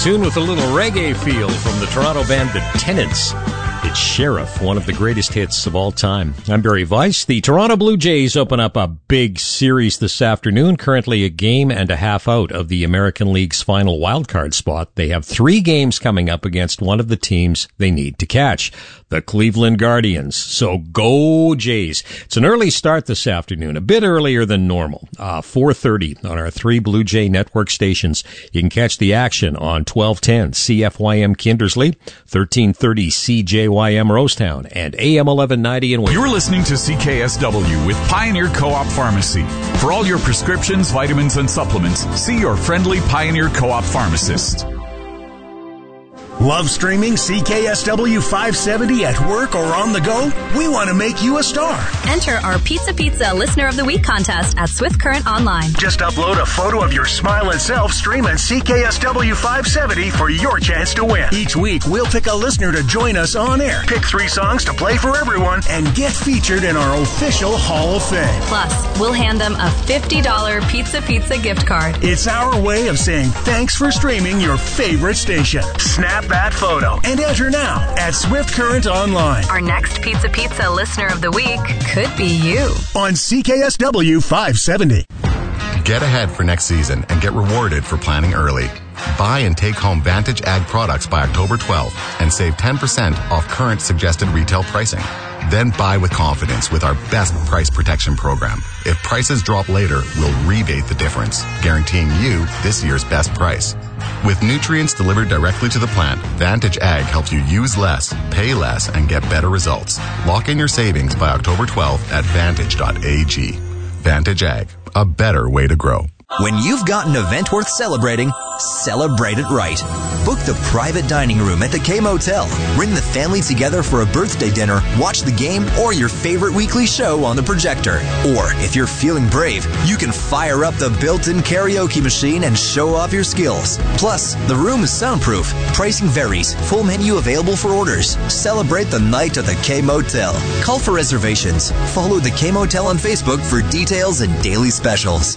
tune with a little reggae feel from the Toronto band The Tenants. It's Sheriff, one of the greatest hits of all time. I'm Barry Weiss. The Toronto Blue Jays open up a big series this afternoon, currently a game and a half out of the American League's final wildcard spot. They have 3 games coming up against one of the teams they need to catch, the Cleveland Guardians. So go Jays. It's an early start this afternoon, a bit earlier than normal, 4:30 on our 3 Blue Jay network stations. You can catch the action on 1210 CFYM Kindersley, 1330 CJYM Rosetown, and AM 1190 in Wayne. You're listening to CKSW with Pioneer Co-op Pharmacy. For all your prescriptions, vitamins, and supplements, see your friendly Pioneer Co-op pharmacist. Love streaming CKSW 570 at work or on the go? We want to make you a star. Enter our Pizza Listener of the Week contest at Swift Current Online. Just upload a photo of your smiling self, stream at CKSW 570 for your chance to win. Each week, we'll pick a listener to join us on air, pick 3 songs to play for everyone, and get featured in our official Hall of Fame. Plus, we'll hand them a $50 Pizza gift card. It's our way of saying thanks for streaming your favorite station. Snap that photo and enter now at Swift Current Online. Our next Pizza Listener of the Week could be you. On CKSW 570. Get ahead for next season and get rewarded for planning early. Buy and take home Vantage Ag products by October 12th and save 10% off current suggested retail pricing. Then buy with confidence with our best price protection program. If prices drop later, we'll rebate the difference, guaranteeing you this year's best price. With nutrients delivered directly to the plant, Vantage Ag helps you use less, pay less, and get better results. Lock in your savings by October 12th at vantage.ag. Vantage Ag, a better way to grow. When you've got an event worth celebrating, celebrate it right. Book the private dining room at the K Motel. Bring the family together for a birthday dinner, watch the game, or your favorite weekly show on the projector. Or, if you're feeling brave, you can fire up the built-in karaoke machine and show off your skills. Plus, the room is soundproof. Pricing varies. Full menu available for orders. Celebrate the night at the K Motel. Call for reservations. Follow the K Motel on Facebook for details and daily specials.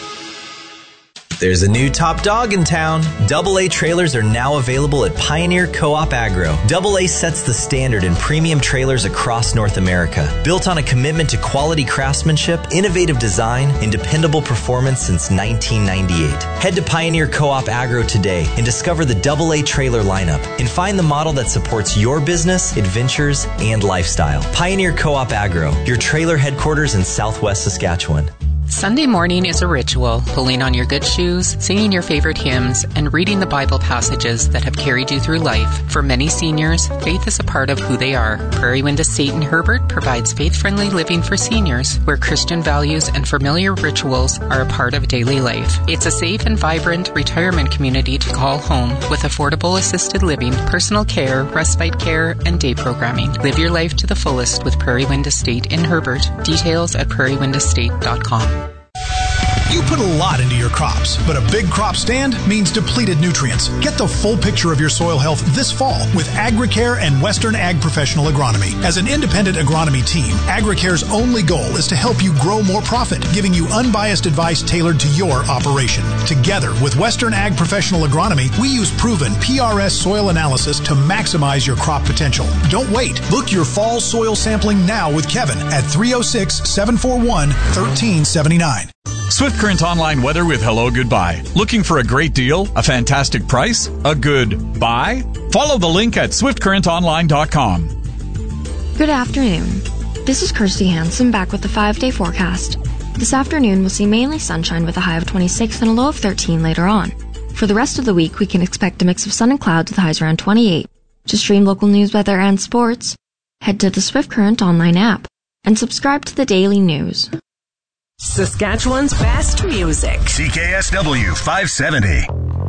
There's a new top dog in town. AA trailers are now available at Pioneer Co-op Agro. AA sets the standard in premium trailers across North America. Built on a commitment to quality craftsmanship, innovative design, and dependable performance since 1998. Head to Pioneer Co-op Agro today and discover the AA trailer lineup and find the model that supports your business, adventures, and lifestyle. Pioneer Co-op Agro, your trailer headquarters in Southwest Saskatchewan. Sunday morning is a ritual, pulling on your good shoes, singing your favorite hymns, and reading the Bible passages that have carried you through life. For many seniors, faith is a part of who they are. Prairie Wind Estate in Herbert provides faith-friendly living for seniors, where Christian values and familiar rituals are a part of daily life. It's a safe and vibrant retirement community to call home with affordable assisted living, personal care, respite care, and day programming. Live your life to the fullest with Prairie Wind Estate in Herbert. Details at prairiewindestate.com. You put a lot into your crops, but a big crop stand means depleted nutrients. Get the full picture of your soil health this fall with AgriCare and Western Ag Professional Agronomy. As an independent agronomy team, AgriCare's only goal is to help you grow more profit, giving you unbiased advice tailored to your operation. Together with Western Ag Professional Agronomy, we use proven PRS soil analysis to maximize your crop potential. Don't wait. Book your fall soil sampling now with Kevin at 306-741-1379. Swift Current Online weather with Hello Goodbye. Looking for a great deal? A fantastic price? A good buy? Follow the link at swiftcurrentonline.com. Good afternoon. This is Kirsty Hansen back with the 5-day forecast. This afternoon we'll see mainly sunshine with a high of 26 and a low of 13 later on. For the rest of the week, we can expect a mix of sun and clouds with highs around 28. To stream local news, weather, and sports, head to the Swift Current Online app and subscribe to the daily news. Saskatchewan's best music. CKSW 570.